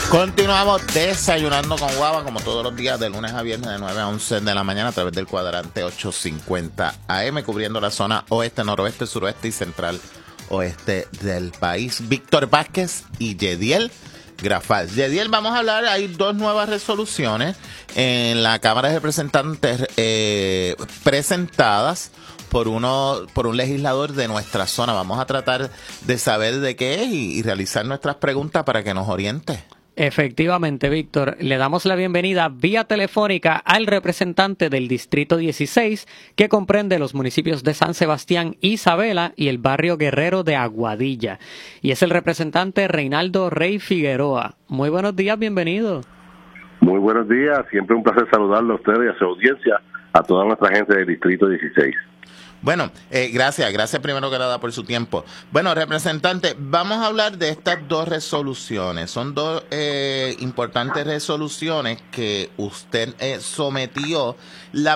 Continuamos desayunando con guava como todos los días de lunes a viernes de 9 a 11 de la mañana a través del cuadrante 850 AM cubriendo la zona oeste, noroeste, suroeste y central oeste del país. Víctor Vázquez y Yediel Grafal. Yediel, vamos a hablar, hay dos nuevas resoluciones en la Cámara de Representantes presentadas por un legislador de nuestra zona. Vamos a tratar de saber de qué es y realizar nuestras preguntas para que nos oriente. Efectivamente, Víctor, le damos la bienvenida vía telefónica al representante del Distrito 16, que comprende los municipios de San Sebastián, Isabela y el barrio Guerrero de Aguadilla. Y es el representante Reinaldo Rey Figueroa. Muy buenos días, bienvenido. Muy buenos días, siempre un placer saludarlo a ustedes y a su audiencia, a toda nuestra gente del Distrito 16. Bueno, gracias primero que nada por su tiempo. Bueno, representante, vamos a hablar de estas dos resoluciones. Son dos importantes resoluciones que usted sometió. La